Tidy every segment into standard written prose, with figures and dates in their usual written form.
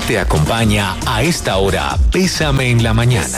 te acompaña a esta hora. Bésame en la mañana.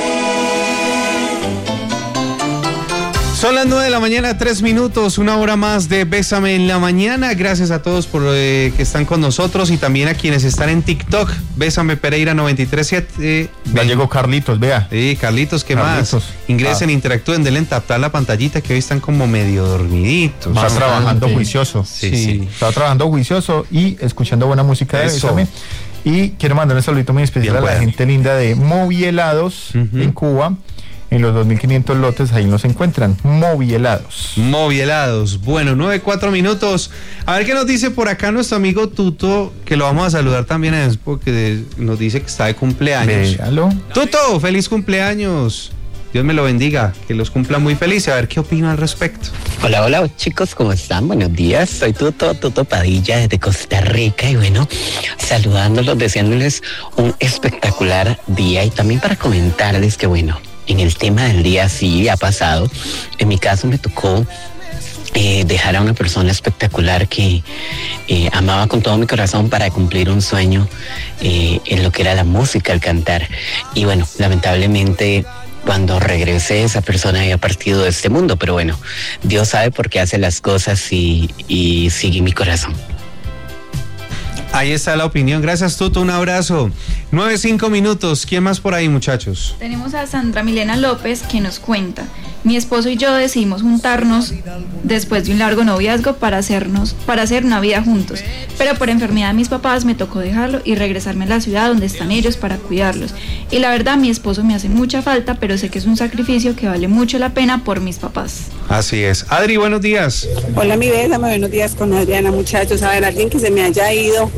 Son las 9 de la mañana, 3 minutos, una hora más de Bésame en la mañana. Gracias a todos por que están con nosotros y también a quienes están en TikTok. Bésame Pereira 937. Ya llegó Carlitos, vea. Sí, Carlitos, ¿qué Carlitos. más? Ingresen, interactúen, denle en tapar la pantallita que hoy están como medio dormiditos. Está trabajando juicioso. Sí. Está trabajando juicioso y escuchando buena música de Eso. Bésame. Y quiero mandar un saludito muy especial Bien, a la bueno. gente linda de Movielados en Cuba. En los 2.500 lotes, ahí nos encuentran, Movielados. Movielados. Bueno, 9-4 minutos. A ver qué nos dice por acá nuestro amigo Tuto, que lo vamos a saludar también en porque nos dice que está de cumpleaños. Véalo. Tuto, feliz cumpleaños. Dios me lo bendiga, que los cumpla muy feliz. A ver qué opina al respecto. Hola, hola chicos, ¿cómo están? Buenos días, soy Tuto Padilla desde Costa Rica y bueno, saludándolos, deseándoles un espectacular día y también para comentarles que bueno, en el tema del día sí ha pasado. En mi caso me tocó dejar a una persona espectacular que amaba con todo mi corazón para cumplir un sueño en lo que era la música, el cantar. Y bueno, lamentablemente cuando regresé esa persona había partido de este mundo, pero bueno, Dios sabe por qué hace las cosas y sigue mi corazón. Ahí está la opinión. Gracias, Tuto. Un abrazo. 9-5 minutos. ¿Quién más por ahí, muchachos? Tenemos a Sandra Milena López que nos cuenta: mi esposo y yo decidimos juntarnos después de un largo noviazgo para hacer una vida juntos, pero por enfermedad de mis papás me tocó dejarlo y regresarme a la ciudad donde están ellos para cuidarlos. Y la verdad, mi esposo me hace mucha falta, pero sé que es un sacrificio que vale mucho la pena por mis papás. Así es. Adri, buenos días. Hola, mi Bésame, buenos días con Adriana, muchachos. A ver, alguien que se me haya ido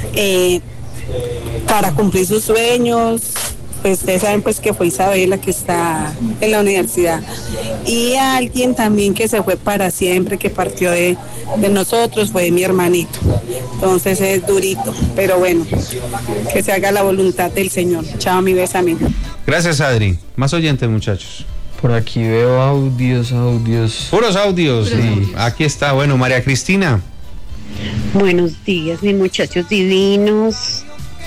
para cumplir sus sueños. Pues ustedes saben pues que fue Isabela, que está en la universidad, y alguien también que se fue para siempre, que partió de nosotros, fue mi hermanito. Entonces es durito, pero bueno, que se haga la voluntad del Señor. Chao, mi Bésame. Gracias, Adri. Más oyentes, muchachos. Por aquí veo audios. Puros audios. Sí. Aquí está. Bueno, María Cristina. Buenos días, mis muchachos divinos.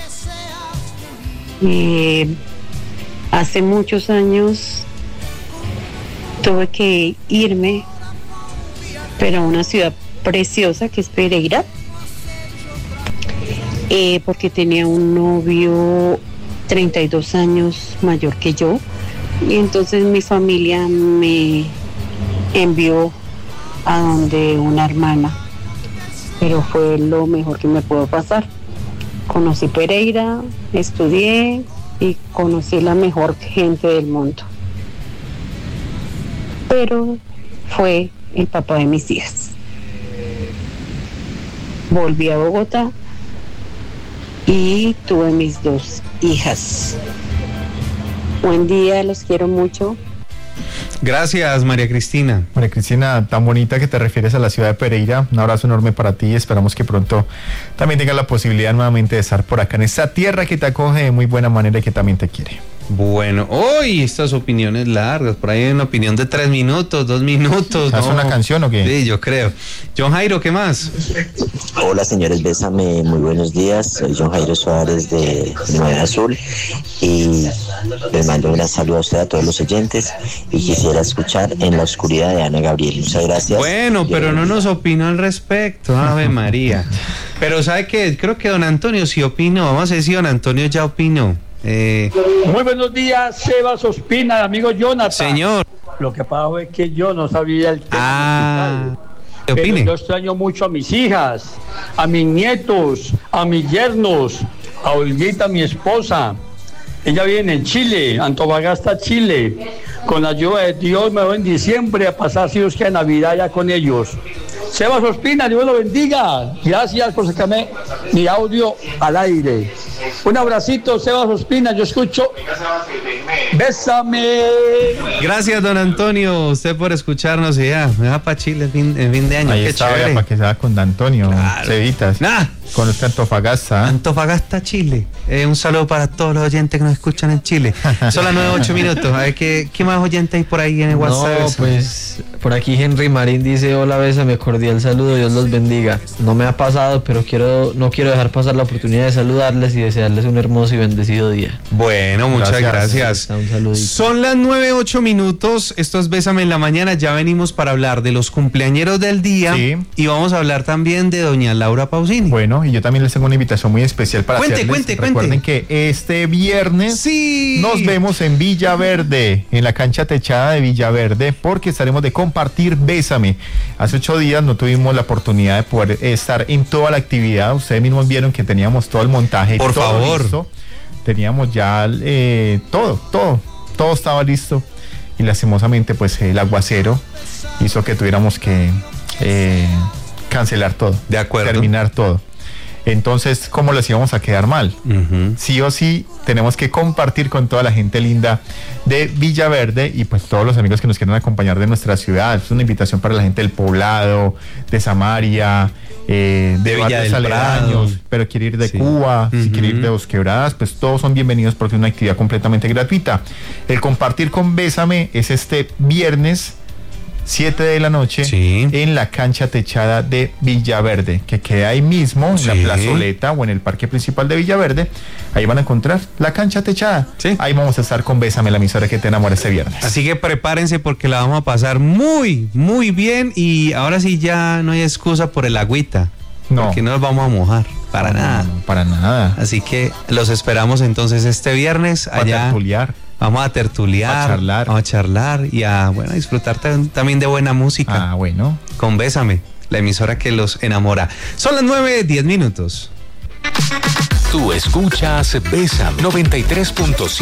Hace muchos años tuve que irme, pero a una ciudad preciosa que es Pereira, porque tenía un novio 32 años mayor que yo, y entonces mi familia me envió a donde una hermana, pero fue lo mejor que me pudo pasar. Conocí Pereira, estudié y conocí la mejor gente del mundo. Pero fue el papá de mis hijas. Volví a Bogotá y tuve mis 2 hijas. Buen día, los quiero mucho. Gracias, María Cristina. María Cristina, tan bonita que te refieres a la ciudad de Pereira. Un abrazo enorme para ti. Esperamos que pronto también tengas la posibilidad nuevamente de estar por acá en esta tierra que te acoge de muy buena manera y que también te quiere. Bueno, hoy estas opiniones largas, por ahí hay una opinión de 3 minutos, 2 minutos. ¿Es una canción o qué? Sí, yo creo. John Jairo, ¿qué más? Hola, señores, Bésame, muy buenos días. Soy John Jairo Suárez de Nueva Azul y les mando un gran saludo a usted, a todos los oyentes, y quisiera escuchar En la oscuridad de Ana Gabriel. Muchas gracias. Bueno, pero no nos opinó al respecto, Ave María. Pero ¿sabe qué? Creo que don Antonio sí opinó. Vamos a ver si don Antonio ya opinó. Muy buenos días, Sebas Ospina, amigo Jonathan. Señor. Lo que pasó es que yo no sabía el tema musical. ¿Qué opine? Pero yo extraño mucho a mis hijas, a mis nietos, a mis yernos, a Olguita, mi esposa. Ella vive en Chile, Antofagasta, Chile. Con la ayuda de Dios me voy en diciembre a pasar, si Dios quiere, Navidad ya con ellos. Sebas Ospina, Dios lo bendiga. Gracias por sacarme mi audio al aire. Un abracito, Sebas Ospina, yo escucho. Bésame. Gracias, don Antonio, usted por escucharnos y ya, me va para Chile en fin de año. Ahí qué está, chévere. para que se haga con Antonio, claro. Cevitas. Con este Antofagasta. Antofagasta, Chile. Un saludo para todos los oyentes que nos escuchan en Chile. Son las 9:08 minutos. A ver, ¿qué más oyentes hay por ahí en el WhatsApp? No, pues Por aquí Henry Marín dice: hola, Bésame, cordial saludo, Dios los bendiga. No me ha pasado, pero no quiero dejar pasar la oportunidad de saludarles y desearles un hermoso y bendecido día. Bueno, muchas gracias. Un saludito. Son las 9:08 minutos. Esto es Bésame en la mañana. Ya venimos para hablar de los cumpleañeros del día. Sí. Y vamos a hablar también de doña Laura Pausini. Bueno, y yo también les tengo una invitación muy especial para Cuente. Recuerden que este viernes sí, nos vemos en Villaverde, en la cancha techada de Villaverde, porque estaremos de compartir Bésame. Hace 8 días no tuvimos la oportunidad de poder estar en toda la actividad. Ustedes mismos vieron que teníamos todo el montaje. Por todo favor. Listo. Teníamos ya todo estaba listo. Y lastimosamente pues el aguacero hizo que tuviéramos que cancelar todo. De acuerdo. Terminar todo. Entonces, ¿cómo les íbamos a quedar mal? Sí o sí, tenemos que compartir con toda la gente linda de Villaverde y pues todos los amigos que nos quieran acompañar de nuestra ciudad. Es una invitación para la gente del Poblado, de Samaria, de Villa del Prado, pero quiere ir de sí. Cuba, si quiere ir de Dos Quebradas, pues todos son bienvenidos porque es una actividad completamente gratuita. El compartir con Bésame es este viernes 7 de la noche, sí, en la cancha techada de Villaverde, que queda ahí mismo, sí, en la plazoleta o en el parque principal de Villaverde. Ahí van a encontrar la cancha techada. Sí. Ahí vamos a estar con Bésame, la emisora que te enamora, este viernes. Así que prepárense porque la vamos a pasar muy, muy bien. Y ahora sí ya no hay excusa por el agüita. No. Porque no nos vamos a mojar. Para nada. No, para nada. Así que los esperamos entonces este viernes allá. Vamos a tertuliar, vamos a charlar y a disfrutar también de buena música. Ah, bueno. Con Bésame, la emisora que los enamora. Son las 9:10 minutos. Tú escuchas Bésame 93.7.